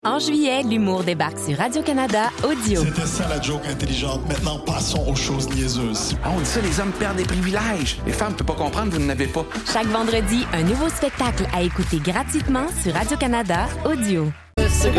En juillet, l'humour débarque sur Radio-Canada Audio. C'était ça la joke intelligente. Maintenant, passons aux choses niaiseuses. Ah, on dit ça, les hommes perdent des privilèges. Les femmes ne peuvent pas comprendre, vous n'en avez pas. Chaque vendredi, un nouveau spectacle à écouter gratuitement sur Radio-Canada Audio. Ce gars